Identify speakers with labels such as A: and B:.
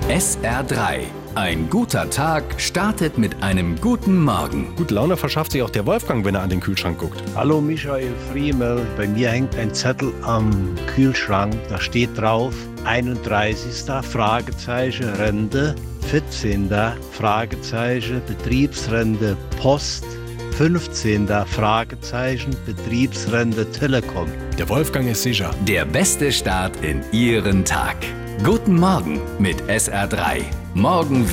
A: SR3. Ein guter Tag startet mit einem guten Morgen.
B: Gute Laune verschafft sich auch der Wolfgang, wenn er an den Kühlschrank guckt.
C: Hallo Michael Friemel, bei mir hängt ein Zettel am Kühlschrank, da steht drauf 31. Fragezeichen Rente, 14. Fragezeichen Betriebsrente Post, 15. Fragezeichen Betriebsrente Telekom.
B: Der Wolfgang ist sicher.
A: Der beste Start in Ihren Tag. Guten Morgen mit SR3. Morgen